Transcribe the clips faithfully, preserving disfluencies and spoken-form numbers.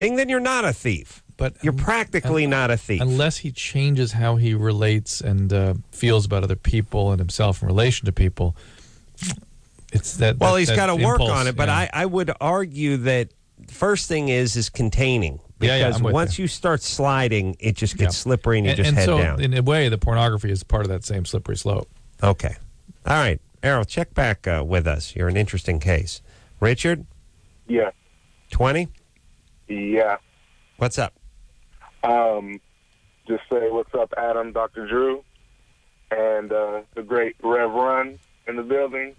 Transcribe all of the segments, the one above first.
then you're not a thief. But You're practically un- not a thief. Unless he changes how he relates and uh, feels about other people and himself in relation to people. It's that. Well, that, he's that got to work impulse, on it, but yeah. I, I would argue that first thing is is containing. Yeah, Because yeah, I'm with once you. you start sliding, it just gets Yeah. slippery and you and, just and head so, down. in a way, the pornography is part of that same slippery slope. Okay. All right. Errol, check back uh, with us. You're an interesting case. Richard, Yeah. twenty? Yeah. What's up? Um, just say what's up, Adam, Doctor Drew, and uh, the great Rev Run in the building.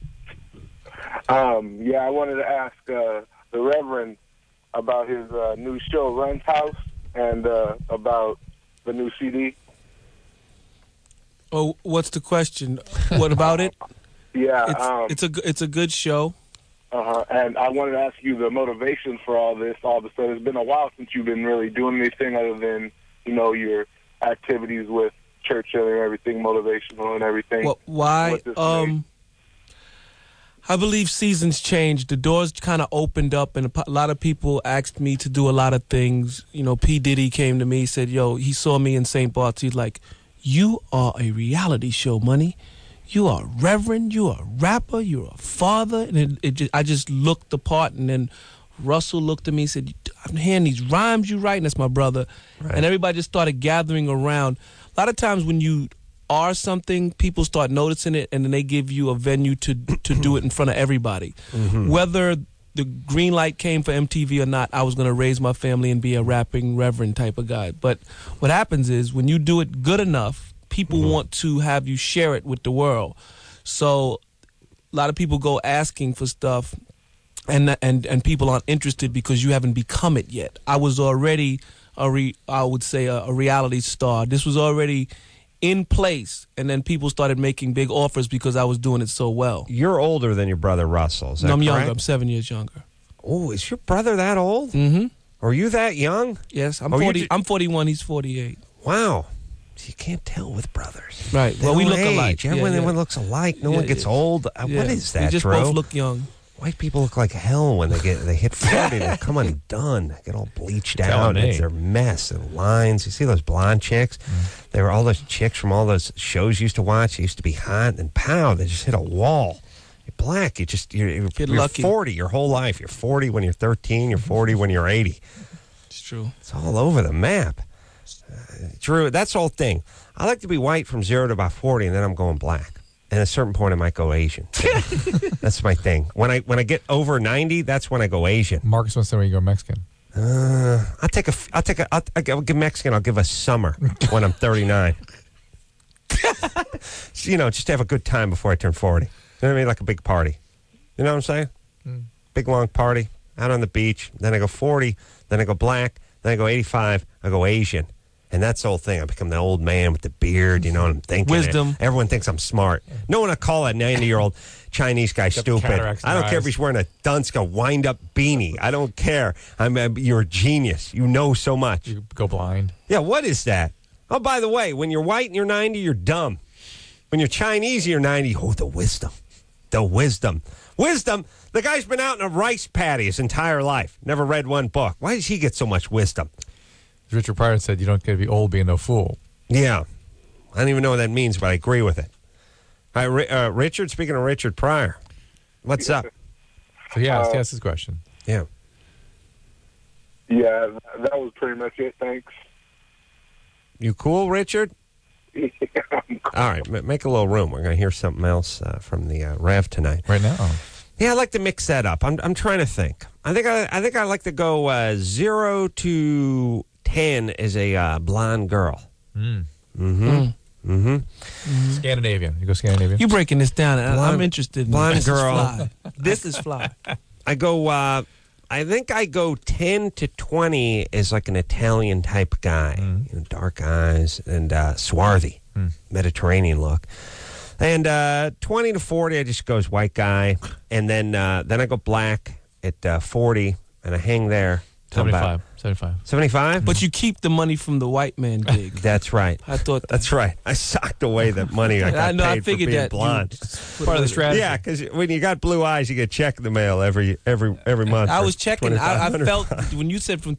Um, yeah, I wanted to ask uh, the Reverend about his uh, new show, Run's House, and uh, about the new C D. Oh, what's the question? What about it? Yeah. It's um, it's a g- it's a good show. Uh-huh. And I wanted to ask you the motivation for all this, all of a sudden. It's been a while since you've been really doing anything other than, you know, your activities with Churchill and everything, motivational and everything. What, why? What this Um, I believe seasons changed. The doors kind of opened up, and a po- a lot of people asked me to do a lot of things. You know, P. Diddy came to me, said, yo, he saw me in Saint Bart's. He's like, you are a reality show, Money. You are a reverend, you are a rapper, you're a father. And it, it just, I just looked the part, and then Russell looked at me and said, I'm hearing these rhymes you write, and that's my brother. Right. And everybody just started gathering around. A lot of times when you are something, people start noticing it, and then they give you a venue to to do it in front of everybody. Mm-hmm. Whether the green light came for M T V or not, I was going to raise my family and be a rapping reverend type of guy. But what happens is when you do it good enough, people Mm-hmm. want to have you share it with the world. So a lot of people go asking for stuff, and and and people aren't interested because you haven't become it yet. I was already a re, I would say a, a reality star. This was already in place, and then people started making big offers because I was doing it so well. You're older than your brother Russell, is that No, I'm correct? younger. I'm seven years younger. Oh, is your brother that old? Mm-hmm. Are you that young? Yes, I'm Oh, you forty. ju- I'm forty-one. He's forty-eight. Wow. So you can't tell with brothers. Right. They Well, we don't look age. alike. Yeah, Everyone, yeah. everyone looks alike. No Yeah, one gets yeah. old. Uh, Yeah. What is that, We just Drew? both look young. White people look like hell when they get they hit forty. They come undone. They get all bleached Telling out. me. It's their mess and lines. You see those blonde chicks? Mm. They were all those chicks from all those shows you used to watch. They used to be hot, and pow, they just hit a wall. You're black. You just you're, you're, Get you're lucky. forty your whole life. You're forty when you're thirteen. You're forty when you're eighty. It's true. It's all over the map. Uh, Drew, that's the whole thing. I like to be white from zero to about forty, and then I'm going black. And at a certain point, I might go Asian. That's my thing. When I when I get over ninety, that's when I go Asian. Marcus wants to know when you go Mexican. Uh, I'll take a. I'll take a. I'll, I'll give Mexican. I'll give a summer when I'm thirty-nine. So, you know, just to have a good time before I turn forty. You know what I mean? Like a big party. You know what I'm saying? Mm. Big long party out on the beach. Then I go forty. Then I go black. Then I go eighty-five. I go Asian. And that's the whole thing. I become the old man with the beard, you know, and I'm thinking. Wisdom. It. Everyone thinks I'm smart. No one will call a ninety-year-old Chinese guy stupid. cataracts in I don't their care if eyes. he's wearing a Dunska wind-up beanie. I don't care. I'm. A, you're a genius. You know so much. You go blind. Yeah, what is that? Oh, by the way, when you're white and you're ninety, you're dumb. When you're Chinese and you're ninety, oh, the wisdom. The wisdom. Wisdom. The guy's been out in a rice paddy his entire life. Never read one book. Why does he get so much wisdom? Richard Pryor said you don't get to be old being no fool. Yeah. I don't even know what that means, but I agree with it. All right, Ri- uh, Richard, speaking of Richard Pryor, what's up? So he asked, Uh, he asked his question. Yeah. Yeah, that was pretty much it. Thanks. You cool, Richard? All right, m- make a little room. We're going to hear something else uh, from the uh, Rev tonight. Right now. Yeah, I like to mix that up. I'm I'm trying to think. I think I I think I like to go uh, zero to ten as a uh, blonde girl. Mm. Mm-hmm. Mm-hmm. Scandinavian. You go Scandinavian? You breaking this down, and Blonde- I'm interested in blonde this. girl. Is fly. This is fly. I go. Uh, I think I go ten to twenty as like an Italian type guy. Mm. You know, dark eyes and uh, swarthy, Mm. Mediterranean look. And uh, twenty to forty, I just go as white guy, and then uh, then I go black at uh, forty, and I hang there. till about seventy-five. seventy-five. seventy-five? But you keep the money from the white man gig. That's right. I thought That's right. I socked away the money I got I know. paid I figured for being that blonde. you- Part of the strategy. Yeah, because when you got blue eyes, you get a check in the mail every every every month. I for was checking. I, I twenty-five hundred felt dollars. when you said from